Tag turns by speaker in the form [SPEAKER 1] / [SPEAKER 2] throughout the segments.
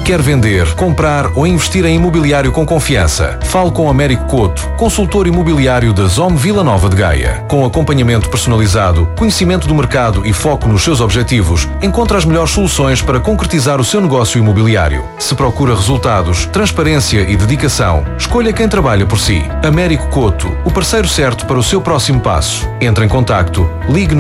[SPEAKER 1] Quer vender, comprar ou investir em imobiliário com confiança? Fale com Américo Couto, consultor imobiliário da ZOM Vila Nova de Gaia. Com acompanhamento personalizado, conhecimento do mercado e foco nos seus objetivos, encontra as melhores soluções para concretizar o seu negócio imobiliário. Se procura resultados, transparência e dedicação, escolha quem trabalha por si. Américo Couto, o parceiro certo para o seu próximo passo. Entre em contacto, ligue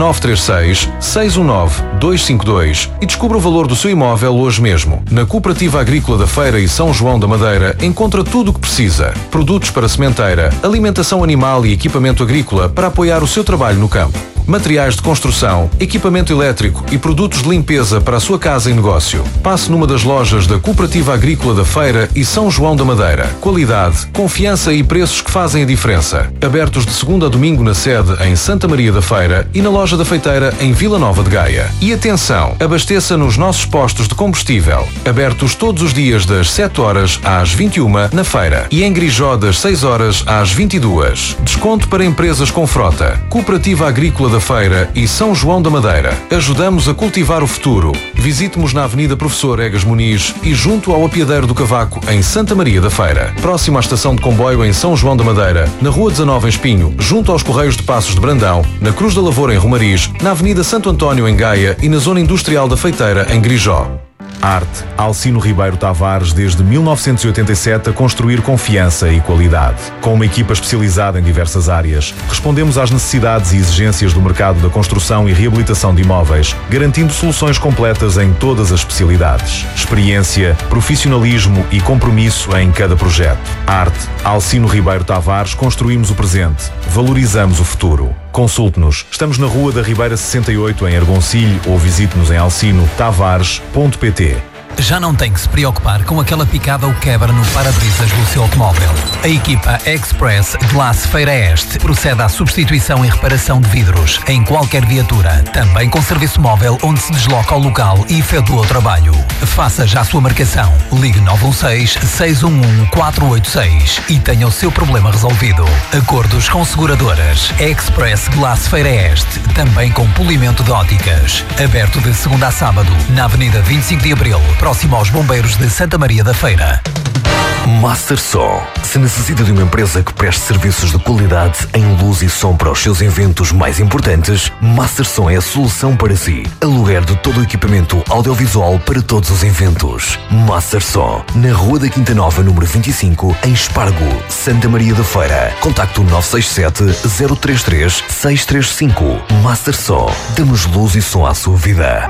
[SPEAKER 1] 936-619-252 e descubra o valor do seu imóvel hoje mesmo. Na Cooperativa Agrícola da Feira e São João da Madeira encontra tudo o que precisa. Produtos para sementeira, alimentação animal e equipamento agrícola para apoiar o seu trabalho no campo. Materiais de construção, equipamento elétrico e produtos de limpeza para a sua casa e negócio. Passe numa das lojas da Cooperativa Agrícola da Feira e São João da Madeira. Qualidade, confiança e preços que fazem a diferença. Abertos de segunda a domingo na sede em Santa Maria da Feira e na loja da Feiteira em Vila Nova de Gaia. E atenção, abasteça nos nossos postos de combustível. Abertos todos os dias das 7 horas às 21 na feira e em Grijó das 6 horas às 22. Desconto para empresas com frota. Cooperativa Agrícola da Feira e São João da Madeira. Ajudamos a cultivar o futuro. Visite-nos na Avenida Professor Egas Muniz e junto ao Apiadeiro do Cavaco, em Santa Maria da Feira. Próximo à estação de comboio em São João da Madeira, na Rua 19 em Espinho, junto aos Correios de Passos de Brandão, na Cruz da Lavoura em Romariz, na Avenida Santo António em Gaia e na Zona Industrial da Feiteira em Grijó.
[SPEAKER 2] Arte. Alcino Ribeiro Tavares, desde 1987, a construir confiança e qualidade. Com uma equipa especializada em diversas áreas, respondemos às necessidades e exigências do mercado da construção e reabilitação de imóveis, garantindo soluções completas em todas as especialidades. Experiência, profissionalismo e compromisso em cada projeto. Arte. Alcino Ribeiro Tavares, construímos o presente, valorizamos o futuro. Consulte-nos. Estamos na Rua da Ribeira 68, em Argoncilho, ou visite-nos em alcinotavares.pt.
[SPEAKER 3] Já não tem que se preocupar com aquela picada ou quebra no para-brisas do seu automóvel. A equipa Express Glass Feira Este procede à substituição e reparação de vidros em qualquer viatura, também com serviço móvel onde se desloca ao local e efetua o trabalho. Faça já a sua marcação. Ligue 916-611-486 e tenha o seu problema resolvido. Acordos com seguradoras. Express Glass Feira Este, também com polimento de óticas. Aberto de segunda a sábado, na Avenida 25 de Abril, próximo aos Bombeiros de Santa Maria da Feira.
[SPEAKER 4] Master Som. Se necessita de uma empresa que preste serviços de qualidade em luz e som para os seus eventos mais importantes, Master Som é a solução para si. Aluguer de todo o equipamento audiovisual para todos os eventos. Master Som. Na Rua da Quinta Nova, número 25, em Espargo, Santa Maria da Feira. Contacto 967-033-635. Master Som. Damos luz e som à sua vida.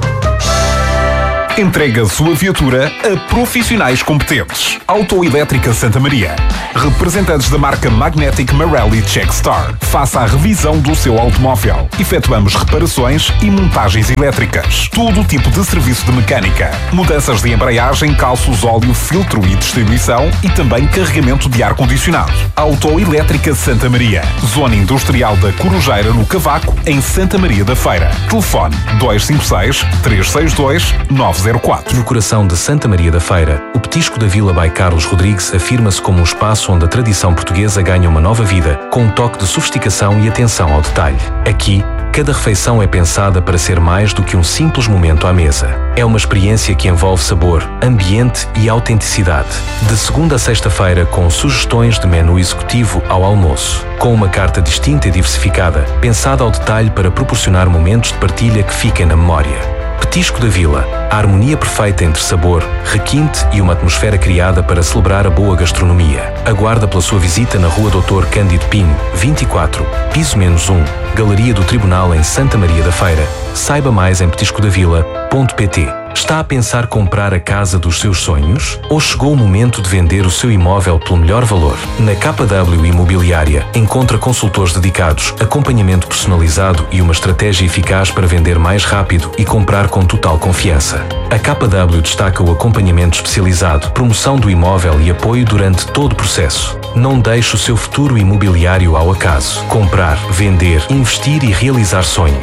[SPEAKER 5] Entrega a sua viatura a profissionais competentes. Autoelétrica Santa Maria. Representantes da marca Magnetic Marelli Checkstar. Faça a revisão do seu automóvel. Efetuamos reparações e montagens elétricas. Todo o tipo de serviço de mecânica. Mudanças de embreagem, calços, óleo, filtro e distribuição e também carregamento de ar-condicionado. Autoelétrica Santa Maria. Zona Industrial da Corujeira, no Cavaco, em Santa Maria da Feira. Telefone 256-362-904.
[SPEAKER 1] No coração de Santa Maria da Feira, o Petisco da Vila by Carlos Rodrigues afirma-se como um espaço onde a tradição portuguesa ganha uma nova vida, com um toque de sofisticação e atenção ao detalhe. Aqui, cada refeição é pensada para ser mais do que um simples momento à mesa. É uma experiência que envolve sabor, ambiente e autenticidade. De segunda a sexta-feira, com sugestões de menu executivo ao almoço. Com uma carta distinta e diversificada, pensada ao detalhe para proporcionar momentos de partilha que fiquem na memória. Petisco da Vila, a harmonia perfeita entre sabor, requinte e uma atmosfera criada para celebrar a boa gastronomia. Aguarda pela sua visita na Rua Dr. Cândido Pinho, 24, piso -1, Galeria do Tribunal em Santa Maria da Feira. Saiba mais em petiscodavila.pt. Está a pensar comprar a casa dos seus sonhos? Ou chegou o momento de vender o seu imóvel pelo melhor valor? Na KW Imobiliária, encontra consultores dedicados, acompanhamento personalizado e uma estratégia eficaz para vender mais rápido e comprar com total confiança. A KW destaca o acompanhamento especializado, promoção do imóvel e apoio durante todo o processo. Não deixe o seu futuro imobiliário ao acaso. Comprar, vender, investir e realizar sonhos.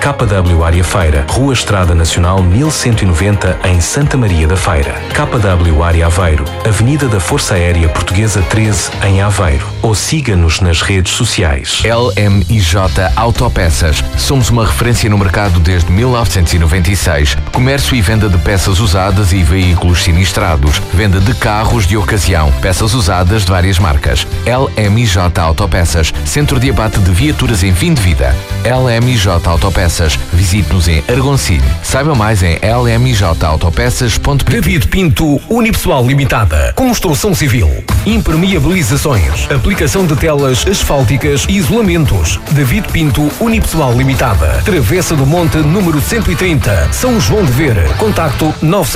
[SPEAKER 1] KW Área Feira, Rua Estrada Nacional 1190 em Santa Maria da Feira. KW Área Aveiro, Avenida da Força Aérea Portuguesa 13 em Aveiro. Ou siga-nos nas redes sociais.
[SPEAKER 4] LMIJ Autopeças. Somos uma referência no mercado desde 1996. Comércio e venda de peças usadas e veículos sinistrados. Venda de carros de ocasião. Peças usadas de várias marcas. LMIJ Autopeças. Centro de abate de viaturas em fim de vida. LMIJ Autopeças. Visite-nos em Argoncilho. Saiba mais em lmijautopeças.pt.
[SPEAKER 6] David Pinto Unipessoal Limitada. Construção civil. Impermeabilizações. Aplicação de telas asfálticas e isolamentos. David Pinto Unipessoal Limitada. Travessa do Monte, número 130. São João de Ver. Contacto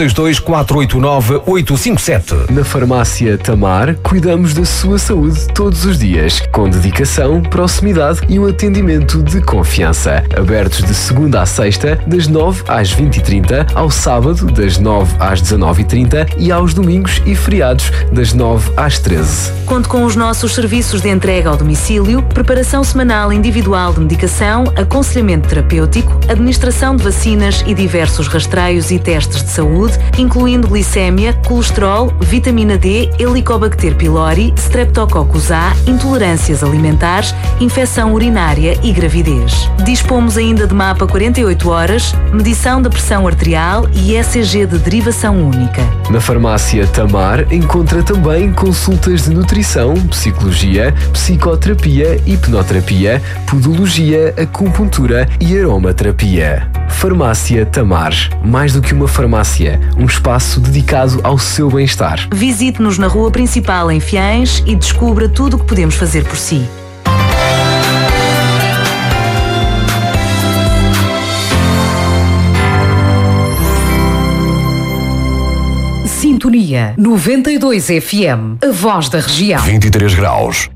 [SPEAKER 6] 962-489-857.
[SPEAKER 7] Na Farmácia Tamar, cuidamos da sua saúde todos os dias, com dedicação, proximidade e um atendimento de confiança. Abertos de segunda à sexta, das 9 às 20h30, ao sábado, das 9 às 19h30 e aos domingos e feriados, das 9 às 13h.
[SPEAKER 8] Conte com os nossos serviços de entrega ao domicílio, preparação semanal individual de medicação, aconselhamento terapêutico, administração de vacinas e diversos rastreios e testes de saúde, incluindo glicémia, colesterol, vitamina D, Helicobacter pylori, Streptococcus A, intolerâncias alimentares, infecção urinária e gravidez. Dispomos ainda de mapa 48 horas, medição da pressão arterial e ECG de derivação única.
[SPEAKER 7] Na Farmácia Tamar encontra também consultas de nutrição, psicologia, psicoterapia, hipnoterapia, podologia, acupuntura e aromaterapia. Farmácia Tamar. Mais do que uma farmácia, um espaço dedicado ao seu bem-estar.
[SPEAKER 8] Visite-nos na rua principal em Fiães e descubra tudo o que podemos fazer por si.
[SPEAKER 9] Sintonia 92 FM, a voz da região.
[SPEAKER 4] 23 graus.